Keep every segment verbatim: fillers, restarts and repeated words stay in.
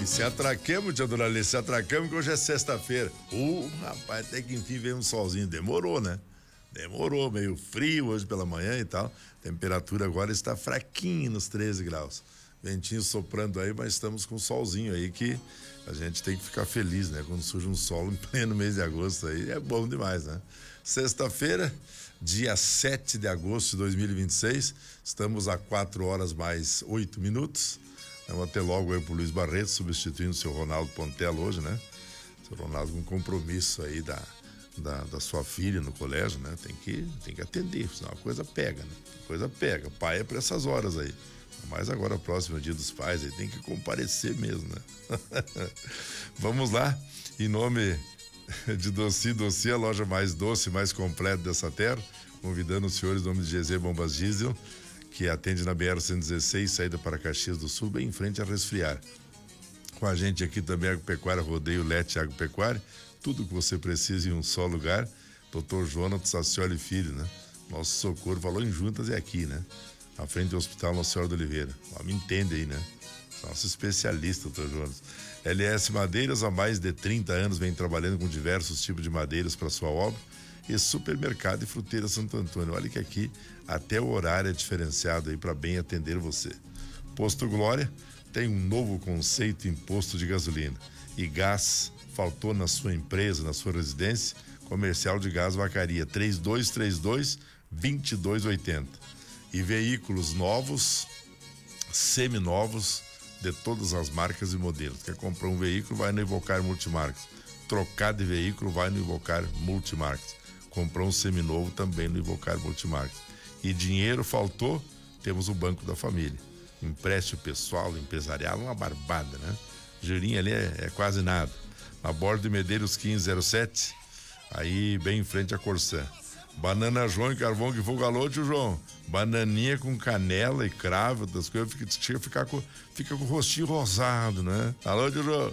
se atraquemos, tia Dona Alice, se atraquemos que hoje é sexta-feira. Uh, rapaz, até que enfim veio um solzinho. Demorou, né? Demorou, meio frio hoje pela manhã e tal. Temperatura agora está fraquinha nos treze graus. Ventinho soprando aí, mas estamos com um solzinho aí que a gente tem que ficar feliz, né? Quando surge um sol em pleno mês de agosto aí, é bom demais, né? Sexta-feira, dia sete de agosto de dois mil e vinte e seis, estamos a quatro horas mais oito minutos. Vamos até logo aí pro Luiz Barreto, substituindo o seu Ronaldo Pontello hoje, né? Seu Ronaldo com compromisso aí da, da, da sua filha no colégio, né? Tem que, tem que atender, senão a coisa pega, né? A coisa pega. Pai é pra essas horas aí. Mas agora, próximo dia dos pais, aí tem que comparecer mesmo, né? Vamos lá, em nome de Doci Doci, a loja mais doce, mais completa dessa terra, convidando os senhores em nome de G Z Bombas Diesel, que atende na B R cento e dezesseis, saída para Caxias do Sul, bem em frente a Resfriar. Com a gente aqui também, Agropecuária Rodeio Lete Agropecuária, tudo que você precisa em um só lugar. doutor Jonathan Sacioli Filho, né? Nosso socorro, falou em juntas, é aqui, né? À frente do Hospital Nossa Senhora do Oliveira. O homem entende aí, né? Nosso especialista, doutor Jonas. L S Madeiras, há mais de trinta anos, vem trabalhando com diversos tipos de madeiras para sua obra. E Supermercado e Fruteira Santo Antônio. Olha que aqui até o horário é diferenciado aí para bem atender você. Posto Glória tem um novo conceito em posto de gasolina. E gás faltou na sua empresa, na sua residência? Comercial de Gás Vacaria, três dois três dois, dois dois oito zero. E veículos novos, seminovos, de todas as marcas e modelos. Quer comprar um veículo, vai no Invocar Multimarcas. Trocar de veículo, vai no Invocar Multimarcas. Comprar um seminovo, também no Invocar Multimarcas. E dinheiro faltou, temos o Banco da Família. Empréstimo pessoal, empresarial, uma barbada, né? Girinho ali é, é quase nada. Na Borda de Medeiros quinze zero sete, aí bem em frente à Corsã. Banana João e Carvão que fogo, alô, tio João. Bananinha com canela e cravo, das coisas, fica, chega a ficar com, fica com o rostinho rosado, né? Alô, tio João.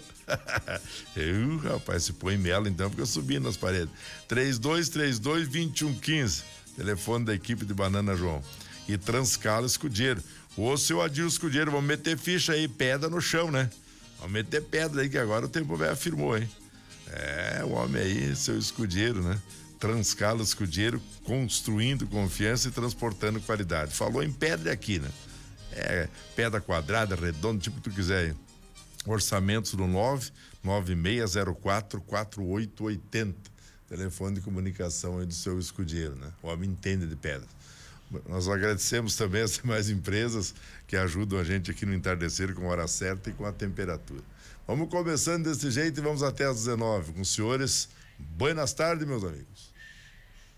Eu, rapaz, se põe mela então, fica subindo nas paredes. três dois três dois, dois um um cinco, telefone da equipe de Banana João. E Transcala Escudeiro. Ô, seu Adil Escudeiro, vamos meter ficha aí, pedra no chão, né? Vamos meter pedra aí, que agora o tempo velho afirmou, hein? É, o homem aí, seu escudeiro, né? Transcala Escudeiro, construindo confiança e transportando qualidade. Falou em pedra aqui, né? É, pedra quadrada, redonda, tipo que tu quiser. Hein? Orçamentos no nove nove seis zero quatro, quatro oito oito zero. Telefone de comunicação aí do seu escudeiro, né? O homem entende de pedra. Nós agradecemos também as demais empresas que ajudam a gente aqui no entardecer com a hora certa e com a temperatura. Vamos começando desse jeito e vamos até às dezenove com os senhores. Buenas tardes, meus amigos.